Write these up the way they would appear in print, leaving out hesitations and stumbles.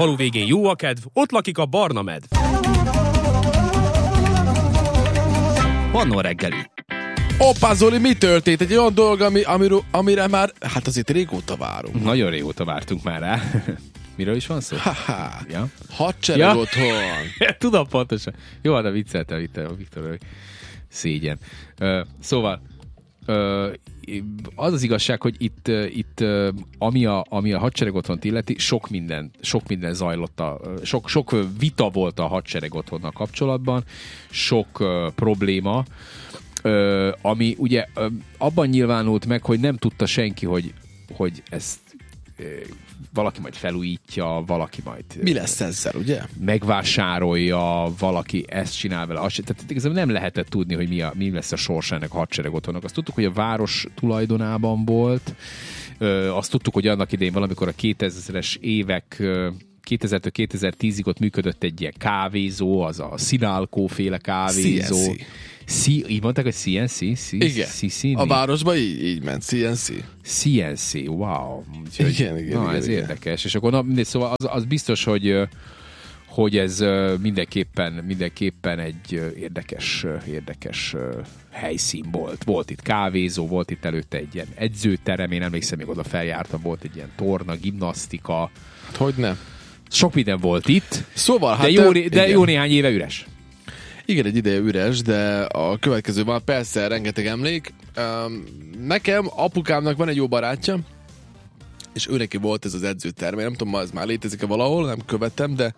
falu végén jó a kedv, ott lakik a barna medv. Pannó reggeli. Hoppá, Zoli, mi történt? Egy olyan dolog, amire már, hát azért régóta várunk. Nagyon régóta vártunk már rá. Miről is van szó? Ja? Hadsereg otthon. Tudom pontosan. Jó, de vicceltem itt a Viktor, szégyen. Szóval, az az igazság, hogy itt ami a hadsereg otthont illeti, sok minden zajlott, sok vita volt a hadsereg otthonnal kapcsolatban, sok probléma, ami ugye abban nyilvánult meg, hogy nem tudta senki, hogy ezt valaki majd felújítja, valaki majd... Mi lesz ezzel, ugye? Megvásárolja, valaki ezt csinál vele. Tehát igazából nem lehetett tudni, hogy mi lesz a sorsa ennek a hadsereg otthonnak. Azt tudtuk, hogy a város tulajdonában volt. Azt tudtuk, hogy annak idején valamikor a 2000-es évek 2000-től 2010-ig ott működött egy ilyen kávézó, az a Sinalco féle kávézó. Így mondták, hogy CNC? Igen. A városban így ment, CNC, wow. Úgyhogy, igen, ez érdekes. És akkor szóval az biztos, hogy ez mindenképpen egy érdekes helyszín volt. Volt itt kávézó, volt itt előtte egy ilyen edzőterem, én emlékszem, még oda feljártam, volt egy ilyen torna, gimnasztika. Hát hogyne? Sok minden volt itt, szóval, de jó néhány éve üres. Igen, egy ideje üres, de a következő van, persze rengeteg emlék. Nekem, apukámnak van egy jó barátja, és ő neki volt ez az edzőterme. Nem tudom, ez már létezik-e valahol, nem követtem, de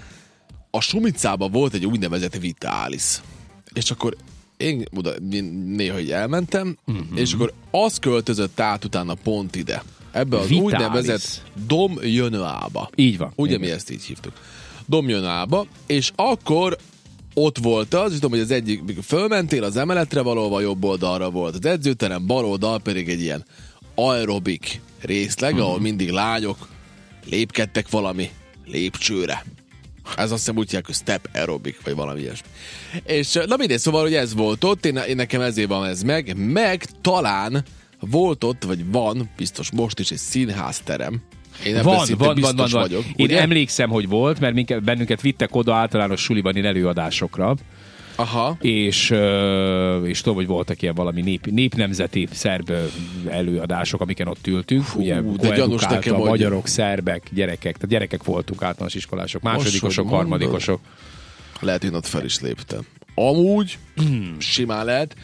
a Sumicában volt egy úgynevezett Vitalis. És akkor én oda néha így elmentem, és akkor az költözött át utána pont ide. Ebbe az Vitalis. Úgynevezett Domjönőába. Így van. Ugye mi ezt így hívtuk. Domjönőába, és akkor ott volt az, tudom, hogy az egyik, fölmentél az emeletre valóban, jobb oldalra volt az edzőterem, bal oldal pedig egy ilyen aerobik részleg, ahol mindig lányok lépkedtek valami lépcsőre. Ez azt hiszem úgy hívják, hogy step aerobik, vagy valami ilyesmi. És na mindegy, szóval, hogy ez volt ott, én nekem ezért van ez meg talán volt ott, vagy van, biztos most is egy színházterem. Én ebben szinte biztos vagyok. Én emlékszem, hogy volt, mert bennünket vittek oda általános suliban előadásokra. Aha. És tudom, hogy voltak ilyen valami népnemzeti szerb előadások, amiken ott ültünk. Ugye, de gyanús nekem, hogy magyarok, szerbek, gyerekek. Tehát gyerekek voltunk, általános iskolások, másodikosok, harmadikosok. Lehet, én ott fel is léptem. Amúgy simán lehet.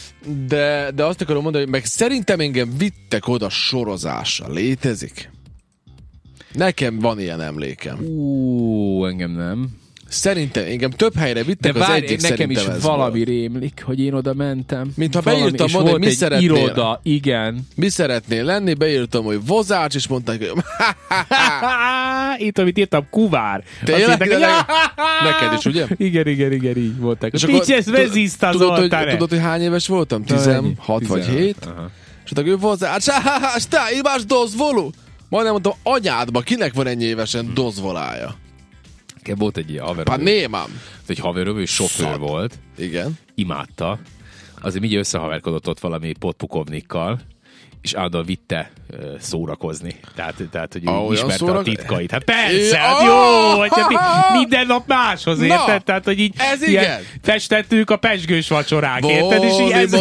De azt akarom mondani, hogy meg szerintem engem vittek oda sorozásra. Létezik? Nekem van ilyen emlékem. Engem nem. Szerintem engem több helyre vittek, de az egyik nekem is valami volt. Rémlik, hogy én oda mentem. Mintha beírtam volna, hogy mi szeretnél. Iroda, igen. Mi szeretnél lenni, beírtam, hogy vozács, és mondták, hogy itt, amit írtam, kuvár. Tényleg? Neked is, ugye? Igen, így voltak. Tudod, hogy hány éves voltam? 16 vagy 7? És mondták, hogy vozács, te imáš dozvolu? Majdnem mondtam, anyádba, kinek van ennyi évesen dozvolája? Volt egy ilyen haverom. Némám. Egy haverom, ő sofőr volt. Igen. Imádta. Azért mindjárt összehaverkodott ott valami potpukovnikkal, és állandóan vitte szórakozni. Tehát hogy ismerte a titkait. Hát persze, hát jó, hogy minden nap máshoz, érted? Tehát, hogy így ez igen. festettük a pesgős vacsorák, érted? És így ez...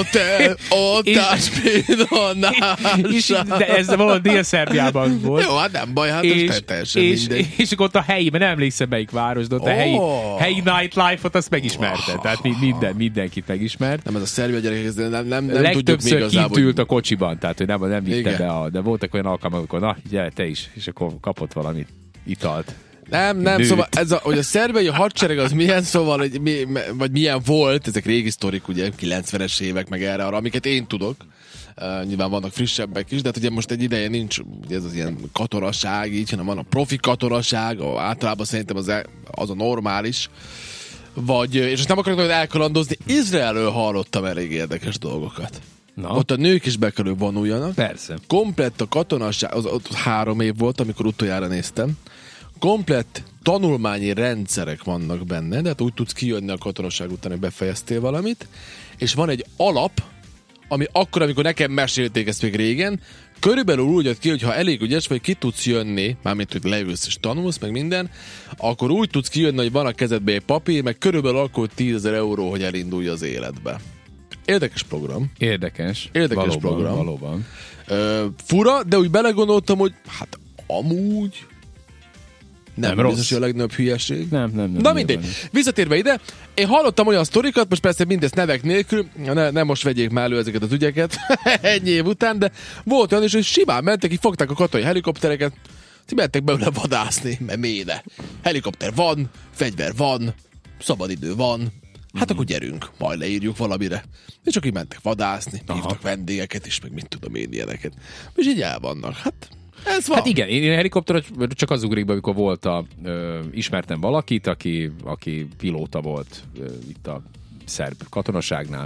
De ez valahol Dél-Szerbiában volt. Jó, hát nem baj, hát ez teljesen mindegy. És akkor ott a helyiben, nem emlékszem melyik város, de ott a helyi nightlife-ot azt megismerte. Tehát mindenkit megismert. Nem, ez a szerbia gyerekek, nem tudjuk még legtöbbször igazából. kint ült a kocsiban, tehát hogy nem vitte be, de voltak olyan alkalmak, amikor na, gyere te is, és akkor kapott valami italt. Nem, szóval hogy a szerbiai hadsereg az milyen, szóval, hogy vagy milyen volt, ezek régi sztorik, ugye, 90-es évek, meg erre arra, amiket én tudok. Nyilván vannak frissebbek is, de hát ugye most egy ideje nincs ugye ez az ilyen katonaság így, hanem van a profi katonaság, általában szerintem az a normális. És most nem akarok nagyon elkalandozni, Izraelről hallottam elég érdekes dolgokat. Na. Ott a nők is be kell, hogy vonuljanak. Persze. Komplett a katonaság, ott 3 év volt, amikor utoljára néztem. Komplett tanulmányi rendszerek vannak benne, de hát úgy tudsz kijönni a katonaság után, hogy befejeztél valamit. És van egy alap, ami akkor, amikor nekem mesélték ezt még régen, körülbelül úgy jött ki, hogy ha elég ügyes vagy, ki tudsz jönni, mármint, hogy leülsz és tanulsz, meg minden, akkor úgy tudsz kijönni, hogy van a kezedben egy papír, meg körülbelül akkor 10 000 euró, hogy elindulj az életbe. Érdekes program. Érdekes valóban, program. Valóban. Fura, de úgy belegondoltam, hogy hát amúgy nem rossz. biztos, hogy a legnagyobb hülyeség. Nem. Na mindegy. Visszatérve ide, én hallottam olyan sztorikat, most persze mindezt nevek nélkül, nem most vegyék már elő ezeket az ügyeket ennyi év után, de volt olyan is, hogy simán mentek, így fogták a katonai helikoptereket, mentek belőle vadászni, mert méne. Helikopter van, fegyver van, szabadidő van, hát akkor gyerünk, majd leírjuk valamire. És csak így mentek vadászni, hívtak vendégeket is, meg mit tudom én ilyeneket. És így el vannak. Hát ez van. Hát igen, én helikopter csak az ugrik be, amikor volt ismertem valakit, aki pilóta volt itt a szerb katonaságnál,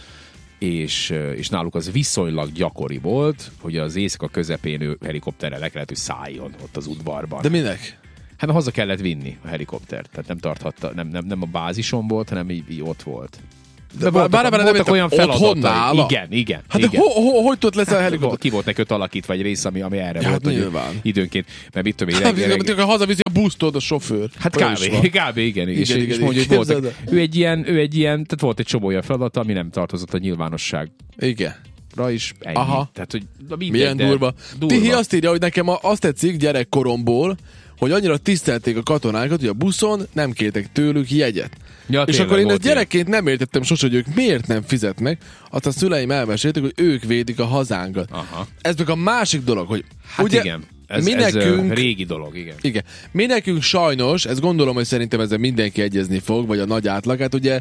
és náluk az viszonylag gyakori volt, hogy az éjszaka közepén ő helikopterrel le kellett, hogy szálljon ott az udvarban. De minek? Hát haza kellett vinni a helikoptert, tehát nem tarthatta, nem a bázison volt, hanem így ott volt. De voltak olyan feladatai. Igen. Hát igen. Hogy tudott leszel a helikopter? Ki volt neki alakítva egy rész, ami erre ja, volt, hogy időnként, mert mit tudom én, hazaviszi a busztól a sofőr. Hát kb. Igen. És mondja, hogy voltak, ő egy ilyen, tehát volt egy csomó olyan feladata, ami nem tartozott a nyilvánosság. Igen. Is ennyi. Aha. Tehát, hogy milyen durva. Tihi azt írja, hogy nekem azt tetszik gyerekkoromból, hogy annyira tisztelték a katonákat, hogy a buszon nem kértek tőlük jegyet. Ja, és akkor én ezt gyerekként nem értettem sose, hogy ők miért nem fizetnek, aztán a szüleim elmesélték, hogy ők védik a hazánkat. Aha. Ez meg a másik dolog, hogy hát ugye, igen. Ez régi dolog, igen. Igen. Mi nekünk sajnos, ezt gondolom, hogy szerintem ezzel mindenki egyezni fog, vagy a nagy átlag, hát ugye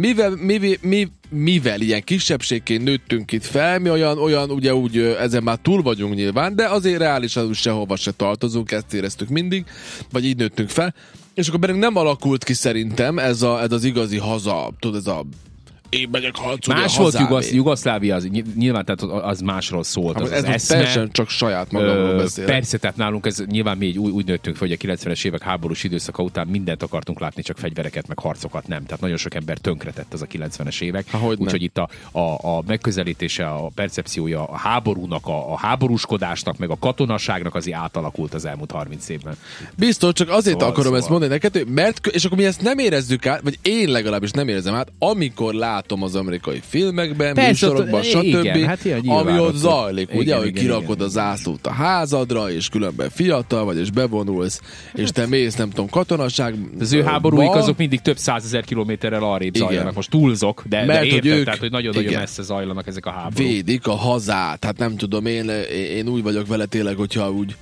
mivel ilyen kisebbségként nőttünk itt fel, mi olyan ugye úgy ezen már túl vagyunk nyilván, de azért reálisan sehova se tartozunk, ezt éreztük mindig, vagy így nőttünk fel, és akkor bennünk nem alakult ki szerintem ez az igazi haza, tudod, ez a én megyek harcolni más volt Jugoszlávia, az, nyilván tehát az másról szólt. Hát, ez most teljesen csak saját magamról beszél. Persze, tehát nálunk ez nyilván mi úgy nőttünk fel, hogy a 90-es évek háborús időszaka után mindent akartunk látni, csak fegyvereket, meg harcokat nem. Tehát nagyon sok ember tönkretett az a 90-es évek. Úgyhogy itt a megközelítése, a percepciója a háborúnak, a háborúskodásnak, meg a katonaságnak azért átalakult az elmúlt 30 évben. Biztos, csak azért akarom ezt mondani neked, mert, és akkor mi ezt nem érezzük át, vagy én legalábbis nem érzem át, amikor látom az amerikai filmekben, műsorokban, stb. Igen, hát ami ott zajlik, igen, ugye, hogy kirakod a zászlót a házadra, és különben fiatal vagy, és bevonulsz, és te mész, nem tudom, katonaság. Az ő háborúik azok mindig több 100 000 kilométerrel arrébb zajlanak. Most túlzok, de érted, hogy tehát, hogy nagyon-nagyon messze zajlanak ezek a háborúk. Védik a hazát, hát nem tudom, én úgy vagyok vele tényleg, hogyha úgy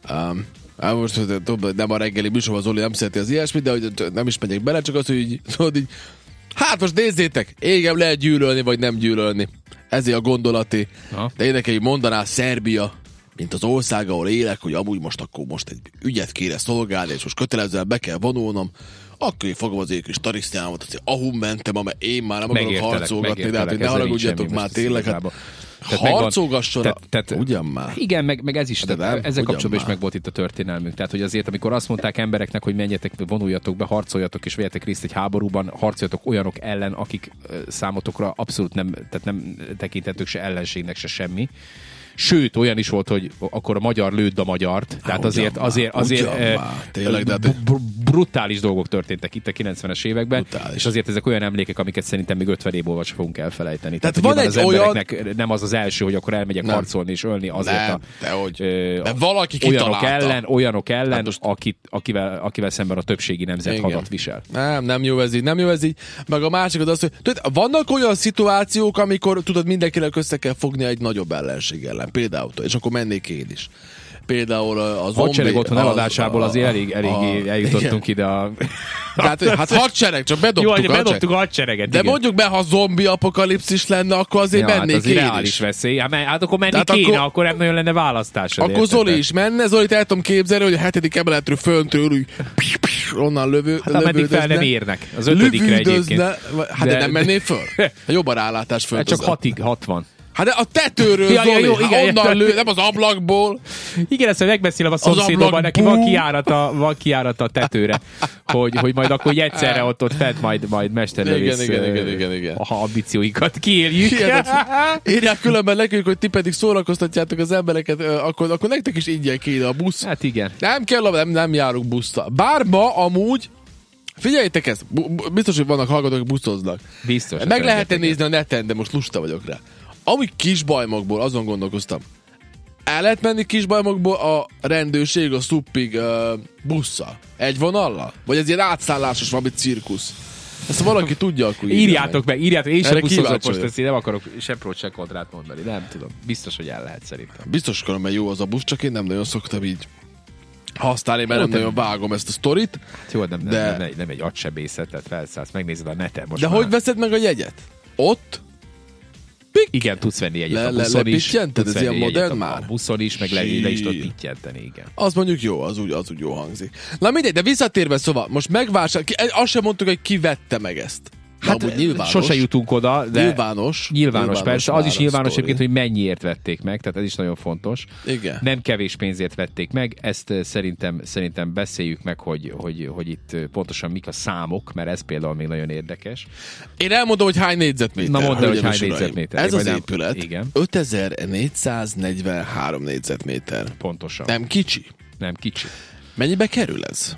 most nem a reggeli műsorban Zoli nem szereti az ilyesmit, de hogy nem is megyek bele, csak az, hogy így, tudod, így hát most nézzétek, engem lehet gyűlölni, vagy nem gyűlölni. Ezért a gondolati. De érdekei mondaná Szerbia, mint az ország, ahol élek, hogy amúgy most egy ügyet kéne szolgálni, és most kötelezően be kell vonulnom, akkor én fogom az én kis tarisztiámat, hogy ahum mentem, amely én már nem akarok harcolgatni, de hát, hogy ne haragudjatok már tényleg. Hát, harcolgasson, ugyan már. Igen, meg ez is, ezzel kapcsolatban is meg volt itt a történelmünk. Tehát, hogy azért, amikor azt mondták embereknek, hogy menjetek, vonuljatok be, harcoljatok, és vegyetek részt egy háborúban, harcoljatok olyanok ellen, akik számotokra abszolút nem tekintettük se ellenségnek, se semmi. Sőt, olyan is volt, hogy akkor a magyar lőd a magyart. Tehát azért tényleg, brutális dolgok történtek itt a 90-es években, és azért ezek olyan emlékek, amiket szerintem még 50 év múlva sem fogunk elfelejteni. Tehát van egy az embereknek nem az első, hogy akkor elmegyek harcolni és ölni azért de valaki kitalálta. Olyanok ellen, akivel szemben a többségi nemzet hadat visel. Nem jó ez így. Meg a másik az, hogy vannak olyan szituációk, amikor tudod, mindenkinek össze kell fogni egy nagyobb ellenség ellen. Például, és akkor mennék én is. Például a zombi... Hadsereg otthon eladásából azért elég eljutottunk ide a... Hát hadsereg, csak bedobtuk a hadsereget. De mondjuk be, ha zombi apokalipszis lenne, akkor azért mennék én reális is. Veszély. Hát akkor menni kéne, akkor nem nagyon lenne választás. Akkor Zoli is menne, Zolit el tudom képzelni, hogy a 7. emeletről föntről onnan lövődözne. Hát ameddig fel nem érnek. Az 5-re egyébként. Hát de nem mennél föl? Jobb a rálátás föl. Csak 6-ig, 60. Hát de a tetőről, Ja, Zoli, jó, hát igen, onnan lő, nem az ablakból. Igen, ezt megbeszélem a szomszédomban, neki van kiárata a tetőre, hogy majd akkor egyszerre ott fent majd mesterlövész Igen. a ambícióikat kiéljük. Írják különben nekünk, hogy ti pedig szórakoztatjátok az embereket, akkor nektek is ingyen kéne a busz. Hát igen. Nem kell, nem járunk busztal. Bár ma amúgy, figyeljétek ezt, biztos, hogy vannak hallgatók, hogy buszoznak. Biztos. Meg lehet nézni a neten, de most lusta vagyok rá. Amúgy Kisbajmokból azon gondolkoztam. El lehet menni Kisbajmokból a rendőrség a Szuppig busszal? Egy vonallal? Vagy ez ilyen átszállásos valami cirkusz? Ezt valaki tudja, akkor írjátok meg. Én sem buszozok most, ezt én nem akarok sem prót, se kontrát mondani. Nem tudom. Biztos, hogy el lehet szerintem. Biztos akarom, mert jó az a busz, csak én nem nagyon szoktam így használni, mert nem nagyon vágom ezt a sztorit. Hát jó, nem egy agysebészetet felszállsz, megnézed a neten most. De már. hogy veszed meg a jegyet? Ott? Igen, tudsz venni egyet a buszon is. Lepityented? Ez ilyen modern már? A buszon is, meg le is tudod pittyenteni, igen. Az mondjuk jó, az úgy jó hangzik. Na mindegy, de visszatérve, szóval most azt sem mondtuk, hogy ki vette meg ezt. Hát sose jutunk oda, de nyilvános persze. Az is nyilvános egyébként, hogy mennyiért vették meg, tehát ez is nagyon fontos. Igen. Nem kevés pénzért vették meg, ezt szerintem beszéljük meg, hogy itt pontosan mik a számok, mert ez például még nagyon érdekes. Én elmondom, hogy hány négyzetméter. Na mondd el, hogy hány négyzetméter. Ez az épület igen. 5443 négyzetméter. Pontosan. Nem kicsi. Mennyibe kerül ez?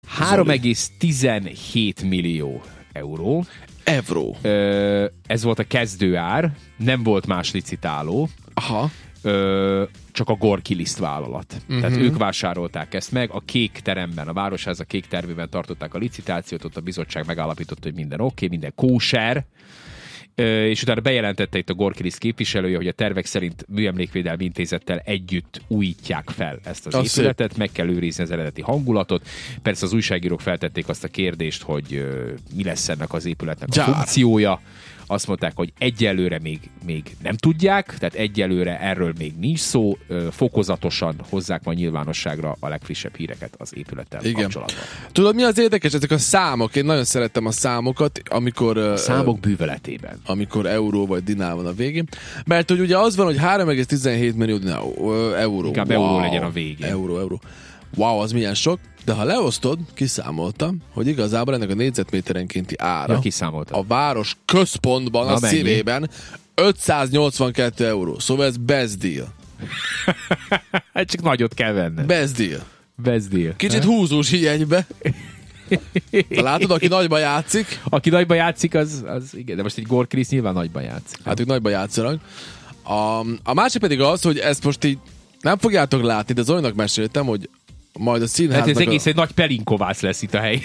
3,17 millió euró. Euró. Ez volt a kezdőár, nem volt más licitáló. Aha. Csak a Gorki Liszt vállalat. Tehát ők vásárolták ezt meg, a Kék teremben, a Városháza Kék termében tartották a licitációt, ott a bizottság megállapította, hogy minden oké, minden kóser, és utána bejelentette itt a Gorki Liszt képviselője, hogy a tervek szerint Műemlékvédelmi Intézettel együtt újítják fel ezt az épületet, meg kell őrizni az eredeti hangulatot. Persze az újságírók feltették azt a kérdést, hogy mi lesz ennek az épületnek a funkciója. Azt mondták, hogy egyelőre még nem tudják, tehát egyelőre erről még nincs szó, fokozatosan hozzák majd nyilvánosságra a legfrissebb híreket az épülettel kapcsolatban. Tudod, mi az érdekes? Ezek a számok, én nagyon szerettem a számokat, amikor... A számok bűvöletében. Amikor euró vagy dinár van a végén. Mert hogy ugye az van, hogy 3,17 millió euró. Inkább euró legyen a végén. Euró. Wow, az milyen sok. De ha leosztod, kiszámoltam, hogy igazából ennek a négyzetméterenkénti ára a város központban, a szívében 582 euró. Szóval ez best deal. Hát csak nagyot kell venned. Best deal. Kicsit húzós így egybe. De látod, aki nagyban játszik. Aki nagyban játszik, az igen. De most egy Gorki Liszt nyilván nagyban játszik. Hát ők nagyban játszanak. A másik pedig az, hogy ezt most így nem fogjátok látni, de Zolinak meséltem, hogy majd a színháznak... Hát ez egész egy nagy pelinkovász lesz itt a hely.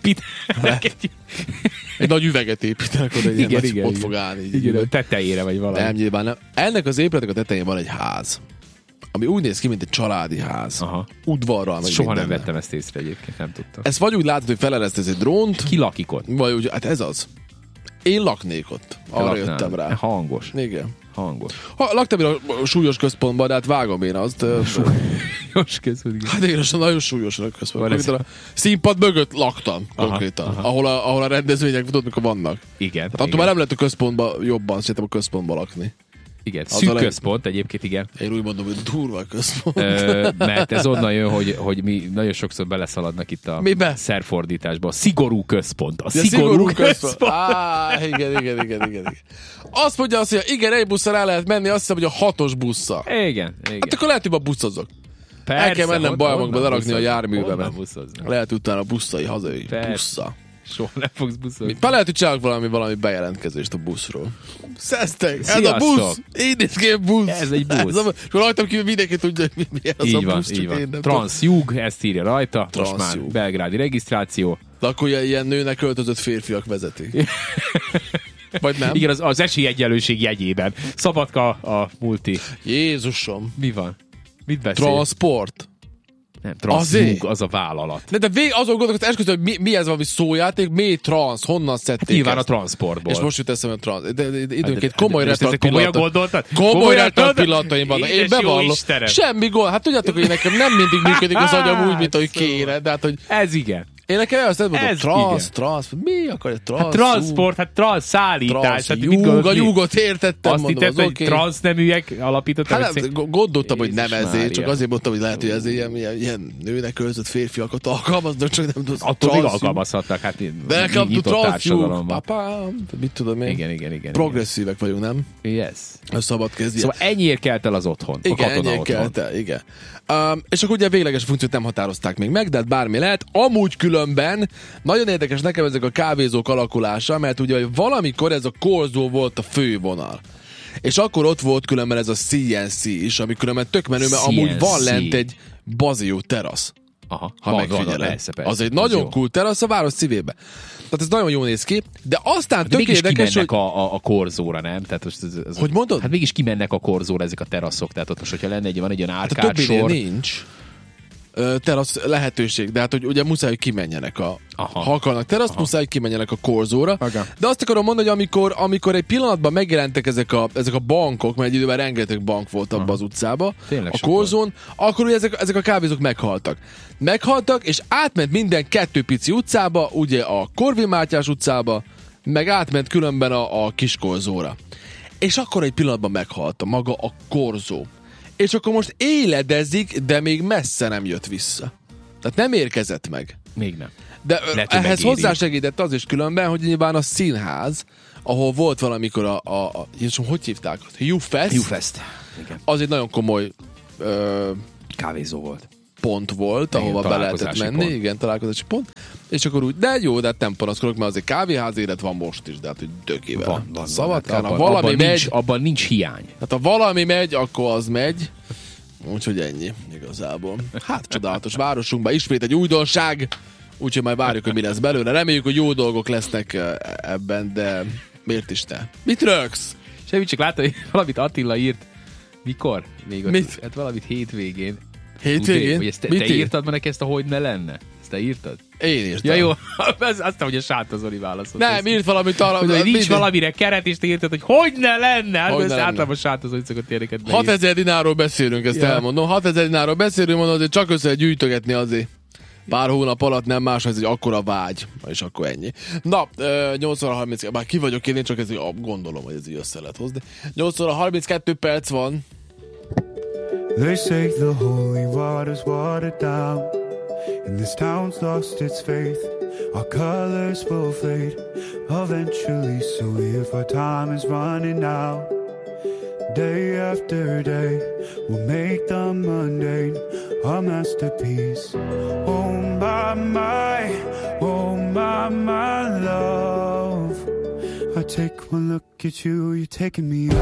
Egy nagy üveget építenek oda, egy igen, ott fog állni. Igen, tetejére vagy valami. Nem, nyilván nem. Ennek az épületnek a tetején van egy ház, ami úgy néz ki, mint egy családi ház. Aha. Udvarral, meg soha nem vettem ezt észre egyébként, nem tudtam. Ezt vagy úgy látod, hogy feleresztesz egy drónt. Ki lakik ott? Vagy úgy, hát ez az. Én laknék ott. Arra jöttem rá. Hangos. Igen. Hangos. Laktam én a súlyos központban, de hát vágom én azt. Súlyos központ. Hát én nagyon súlyos központban. A színpad mögött laktam konkrétan. Ahol a rendezvények, tudod, mikor vannak. Igen. Hát attól már nem lehet a központban jobban, szerintem a központban lakni. Igen, szűk központ egyébként, igen. Én úgy mondom, hogy durva központ. Mert ez onnan jön, hogy mi nagyon sokszor beleszaladnak itt a szerfordításba. Szigorú központ. A szigorú központ. Igen. Azt mondja azt, hogy igen, egy busszal el lehet menni, azt hiszem, hogy a 6-os busszal. Igen. Hát akkor lehet, hogy a buszozok. Persze, el kell mennem Bajmokba lerakni a járművemet. Buszoznak. Lehet utána buszai, hazai bussza. Soha nem fogsz buszozni. Lehet, hogy csinálok valami bejelentkezést a buszról. Szesztek! Ez a busz! Én néz ki egy busz! Ez egy busz. És rajtam kívül mindenki tudja, hogy mi ez így a van, busz. Így van. Transjug, ezt írja rajta. Most már belgrádi regisztráció. De akkor ilyen nőnek öltözött férfiak vezetik. Vagy nem? Igen, az esélyegyenlőség jegyében. Szabadka a multi. Jézusom! Mi van? Mit beszél? Transport. Nem, Transzjug, az a vállalat. De azon gondolkodsz, esküszöm, hogy mi ez valami szójáték, mi transz, honnan szedték nyilván ezt? a transportból. És most jut eszembe a transz. De időnként komoly retart pillanataim vannak. Én bevallom. Semmi gond. Hát tudjátok, hogy nekem nem mindig működik az agyam úgy, mint ahogy kéne. De hát, hogy ez igen. Én nekem azt mondom, Ez transz, mi akar egy transz? Hát transport, szállítás. Hát Júgot értettem, azt mondom, az hogy oké. transzneműek alapítottak. Hát gondoltam, hogy nem Jézus ezért, csak Mária. azért mondtam, hogy lehet, hogy ezért ilyen nőnek öltözött férfiakat alkalmaznak, csak nem tudom. Attól még alkalmazhattak, hát nyitott társadalomban. Papám, mit tudom én. Igen. Progresszívek vagyunk, nem? Yes. A szabad kezdje. Szóval ennyiért kelt el az otthon. Igen, a katona ennyi otthon. kelt el, igen. És akkor ugye a végleges funkciót nem határozták még meg, de hát bármi lehet. Amúgy különben nagyon érdekes nekem ezek a kávézók alakulása, mert ugye valamikor ez a korzó volt a fővonal. És akkor ott volt különben ez a CNC is, ami különben tök menő, mert amúgy van lent egy bazi jó terasz. Aha, Ha megfigyeled. Persze. Az egy nagyon cool terasz a város szívébe. Tehát ez nagyon jól néz ki, de aztán De tök mégis érdekes, hogy... kimennek a korzóra, nem? Tehát most ez, Hogy mondod? Hát mégis kimennek a korzóra ezek a teraszok, tehát ott most, hogyha lenne van egy olyan Hát a árkád többinél sor. nincs terasz lehetőség, de hát hogy ugye muszáj, hogy kimenjenek ha akarnak teraszt, muszáj, hogy kimenjenek a korzóra. Aga. De azt akarom mondani, hogy amikor egy pillanatban megjelentek ezek a bankok, mert egy időben rengeteg bank volt abban az utcában, Tényleg a sok korzón, akkor ugye ezek a kávézók meghaltak, és átment minden kettő pici utcába, ugye a Korvin Mátyás utcába, meg átment különben a Kiskorzóra. És akkor egy pillanatban meghalt maga a korzó. És akkor most éledezik, de még messze nem jött vissza. Tehát nem érkezett meg. Még nem. De Lehet, hogy ehhez megéri. hozzásegített az is különben, hogy nyilván a színház, ahol volt valamikor hogy hívták? Youth Fest. Igen. Az egy nagyon komoly Kávézó volt. pont volt, ahova be lehetett találkozási menni. pont. Igen, találkozási pont. És akkor úgy, de jó, de hát nem panaszkodok, mert azért kávéház élet van most is, de hát hogy dökével. Van. Szabadkán, ha Abban valami megy, nincs, abban nincs hiány. hát ha valami megy, akkor az megy. Úgyhogy ennyi, igazából. Hát csodálatos városunkban ismét egy újdonság, úgyhogy majd várjuk, hogy mi lesz belőle. Reméljük, hogy jó dolgok lesznek ebben, de miért is ne? Mit rögsz? Semmi, csak látta, hogy valamit Attila írt. Mikor? Még ott, Mit? Hát valamit hétvégén. Hétvégén? Hogy ezt te Mit ír? írtad ma neki ezt a hogy ne lenne? Ezt te írtad? Én írtam. Ja jó, aztán, hogy a Sáta Zoli válaszolt. Nem, írt valamit arra. Hogy nincs valamire keret, és te írtad, hogy ne lenne. Hát Hogy ez ne lenne. általában Sáta Zoli szokott érdeket beírni. 6000 dinárról beszélünk, ezt elmondom. 6000 dinárról beszélünk, mondom, azért csak össze gyűjtögetni azért. Pár hónap alatt nem más, ez egy akkora vágy, és akkor ennyi. Na, 8 óra 30, bár ki vagyok én csak ez gondolom, hogy ez így össze lehet hozni. 8 óra 32 perc van. They say the holy water's watered down, and this town's lost its faith. Our colors will fade eventually, so if our time is running out, day after day, we'll make the mundane a masterpiece. Oh my love, I take one look at you, you're taking me